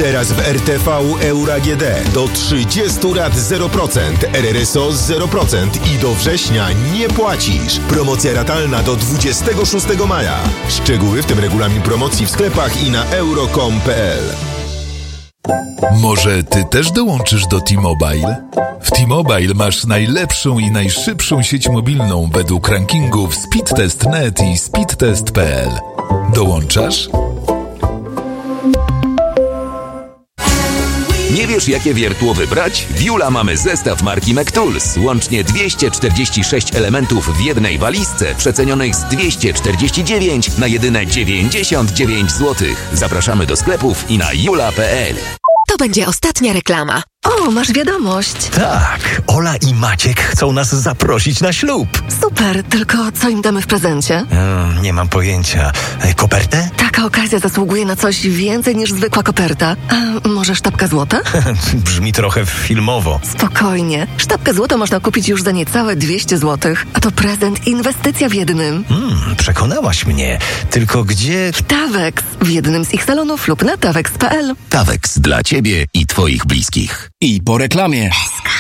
Teraz w RTV Euro AGD do 30 lat 0%, RRSO 0% i do września nie płacisz. Promocja ratalna do 26 maja. Szczegóły, w tym regulamin promocji w sklepach i na euro.com.pl. Może ty też dołączysz do T-Mobile? W T-Mobile masz najlepszą i najszybszą sieć mobilną według rankingów Speedtest.net i Speedtest.pl. Dołączasz? Nie wiesz, jakie wiertło wybrać? W Jula mamy zestaw marki McTools. Łącznie 246 elementów w jednej walizce, przecenionych z 249 na jedyne 99 zł. Zapraszamy do sklepów i na jula.pl. To będzie ostatnia reklama. O, masz wiadomość. Tak, Ola i Maciek chcą nas zaprosić na ślub. Super, tylko co im damy w prezencie? Nie mam pojęcia. Kopertę? Taka okazja zasługuje na coś więcej niż zwykła koperta. A może sztabka złota? Brzmi trochę filmowo. Spokojnie. Sztabkę złota można kupić już za niecałe 200 zł. A to prezent, inwestycja w jednym. Przekonałaś mnie. Tylko gdzie... Tawex. W jednym z ich salonów lub na tawex.pl. Tawex dla ciebie i twoich bliskich. I po reklamie.